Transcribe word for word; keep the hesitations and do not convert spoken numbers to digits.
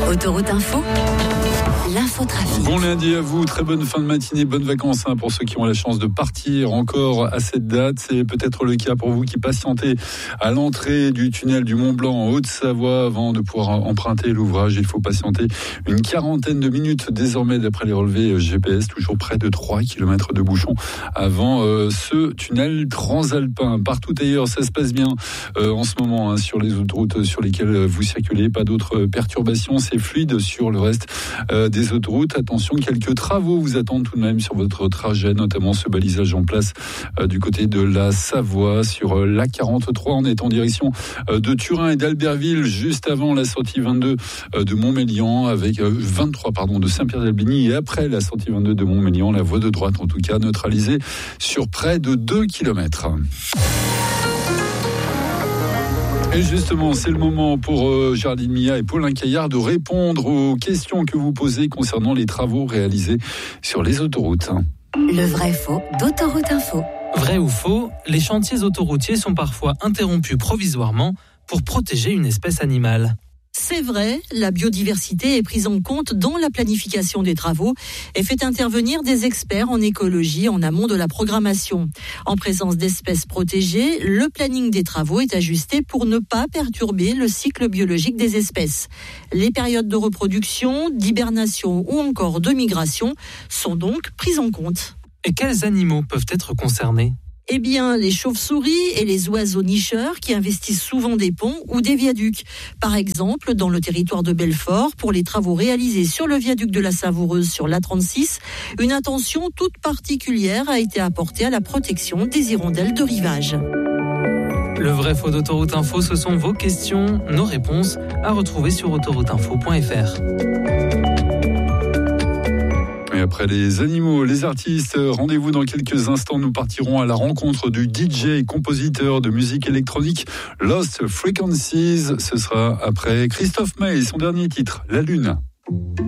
Autoroute Info, l'infotrafic. Bon lundi à vous, très bonne fin de matinée, bonnes vacances hein, pour ceux qui ont la chance de partir encore à cette date. C'est peut-être le cas pour vous qui patientez à l'entrée du tunnel du Mont Blanc en Haute-Savoie avant de pouvoir emprunter l'ouvrage. Il faut patienter une quarantaine de minutes désormais d'après les relevés G P S, toujours près de trois kilomètres de bouchons avant euh, ce tunnel transalpin. Partout ailleurs, ça se passe bien euh, en ce moment hein, sur les autoroutes sur lesquelles vous circulez. Pas d'autres perturbations, c'est fluide sur le reste euh, des autoroutes. Attention, quelques travaux vous attendent tout de même sur votre trajet, notamment ce balisage en place euh, du côté de la Savoie sur euh, l'A quarante-trois. On est en direction euh, de Turin et d'Albertville, juste avant la sortie vingt-deux euh, de Montmélian, avec euh, vingt-trois pardon de Saint-Pierre-d'Albigny, et après la sortie vingt-deux de Montmélian, la voie de droite en tout cas neutralisée sur près de deux kilomètres. Et justement, c'est le moment pour euh, Géraldine Mia et Paulin Caillard de répondre aux questions que vous posez concernant les travaux réalisés sur les autoroutes. Le vrai faux d'Autoroute Info. Vrai ou faux, les chantiers autoroutiers sont parfois interrompus provisoirement pour protéger une espèce animale. C'est vrai, la biodiversité est prise en compte dans la planification des travaux et fait intervenir des experts en écologie en amont de la programmation. En présence d'espèces protégées, le planning des travaux est ajusté pour ne pas perturber le cycle biologique des espèces. Les périodes de reproduction, d'hibernation ou encore de migration sont donc prises en compte. Et quels animaux peuvent être concernés ? Eh bien, les chauves-souris et les oiseaux nicheurs qui investissent souvent des ponts ou des viaducs. Par exemple, dans le territoire de Belfort, pour les travaux réalisés sur le viaduc de la Savoureuse sur l'A trente-six, une attention toute particulière a été apportée à la protection des hirondelles de rivage. Le vrai faux d'Autoroute Info, ce sont vos questions, nos réponses à retrouver sur autoroute info point f r. Et après les animaux, les artistes, rendez-vous dans quelques instants. Nous partirons à la rencontre du D J et compositeur de musique électronique Lost Frequencies. Ce sera après Christophe Maé et son dernier titre, La Lune.